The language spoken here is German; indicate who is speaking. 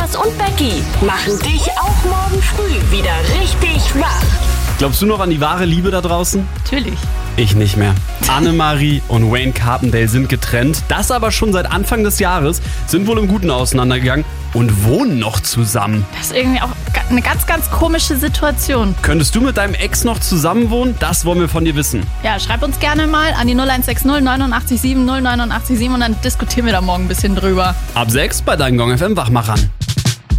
Speaker 1: Lukas und Becky machen dich auch morgen früh wieder richtig wach.
Speaker 2: Glaubst du noch an die wahre Liebe da draußen?
Speaker 3: Natürlich.
Speaker 2: Ich nicht mehr. Annemarie und Wayne Carpendale sind getrennt, das aber schon seit Anfang des Jahres, sind wohl im Guten auseinandergegangen und wohnen noch zusammen.
Speaker 3: Das ist irgendwie auch eine ganz, ganz komische Situation.
Speaker 2: Könntest du mit deinem Ex noch zusammenwohnen? Das wollen wir von dir wissen.
Speaker 3: Ja, schreib uns gerne mal an die 0160 89 7 089 7 und dann diskutieren wir da morgen ein bisschen drüber.
Speaker 2: Ab 6 bei deinen Gong FM Wachmachern.